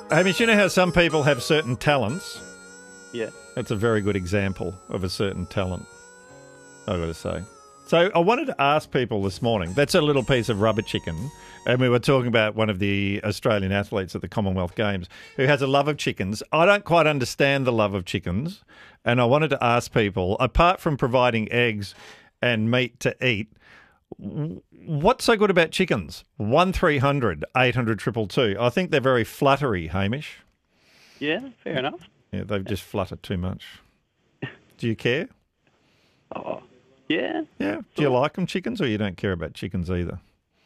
Hamish, you know how some people have certain talents? Yeah. That's a very good example of a certain talent, I've got to say. So I wanted to ask people this morning, that's a little piece of rubber chicken, and we were talking about one of the Australian athletes at the Commonwealth Games who has a love of chickens. I don't quite understand the love of chickens, and I wanted to ask people, apart from providing eggs and meat to eat, what's so good about chickens? 1300 800 222. I think they're very fluttery, Hamish. Yeah, fair enough. Yeah, they've just fluttered too much. Do you care? Oh, yeah. Yeah. Do you like them, chickens, or you don't care about chickens either?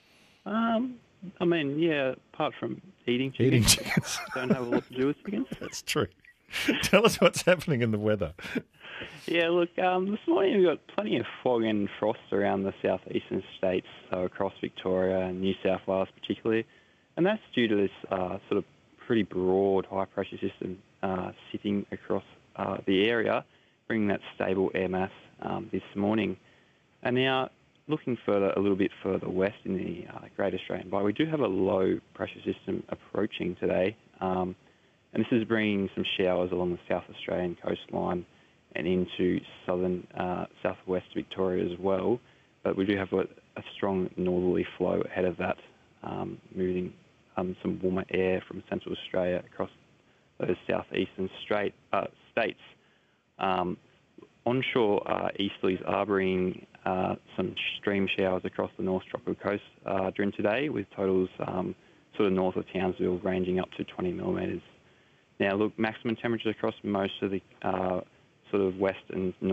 I mean, yeah, apart from eating chickens. Eating chickens. Don't have a lot to do with chickens. That's true. Tell us what's happening in the weather. Yeah, look, this morning we've got plenty of fog and frost around the southeastern states, so across Victoria and New South Wales particularly, and that's due to this sort of pretty broad high-pressure system sitting across the area, bringing that stable air mass this morning. And now, looking a little bit further west in the Great Australian Bight, we do have a low-pressure system approaching today, and this is bringing some showers along the South Australian coastline and into southern southwest Victoria as well. But we do have a strong northerly flow ahead of that, moving some warmer air from Central Australia across those southeastern states. Onshore easterlies are bringing some stream showers across the North Tropical Coast during today, with totals sort of north of Townsville ranging up to 20 millimetres. Now, look, maximum temperatures across most of the sort of west and north